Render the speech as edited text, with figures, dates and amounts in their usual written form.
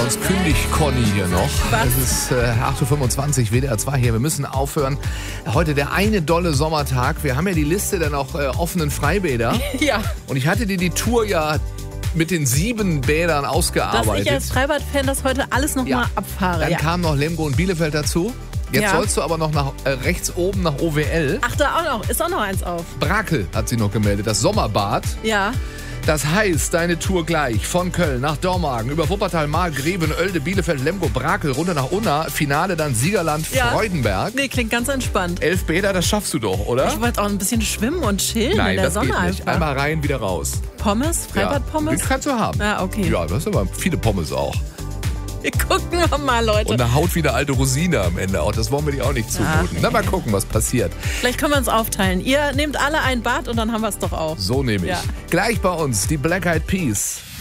sonst kündigt Conny hier noch. Was? Es ist 8.25 Uhr, WDR 2 hier. Wir müssen aufhören. Heute der eine dolle Sommertag. Wir haben ja die Liste der noch offenen Freibäder. Ja. Und ich hatte dir die Tour ja mit den 7 Bädern Dass ausgearbeitet. ich als Freibad-Fan das heute alles nochmal abfahre. Dann Ja. kam noch Lemgo und Bielefeld dazu. Jetzt Ja. sollst du aber noch nach rechts oben nach OWL. Ach, da auch noch. Ist auch noch eins auf. Brakel hat sie noch gemeldet, das Sommerbad. Ja. Das heißt, deine Tour gleich von Köln nach Dormagen, über Wuppertal, Marl, Greven, Oelde, Bielefeld, Lemgo, Brakel, runter nach Unna, Finale dann Siegerland, Ja. Freudenberg. Nee, klingt ganz entspannt. 11 Bäder, das schaffst du doch, oder? Ich wollte auch ein bisschen schwimmen und chillen Nein, in der das Sonne geht nicht. einfach. Einmal rein, wieder raus. Pommes? Freibad-Pommes? Den kannst du haben. Ja, okay. Ja, das sind aber viele Pommes auch. Wir gucken mal, Leute. Und eine Haut wie eine alte Rosine am Ende auch. Das wollen wir dir auch nicht zumuten. nee. Na, mal gucken, was passiert. Vielleicht können wir uns aufteilen. Ihr nehmt alle ein Bad und dann haben wir es doch auch. So nehme ich. Ja. Gleich bei uns die Black Eyed Peas.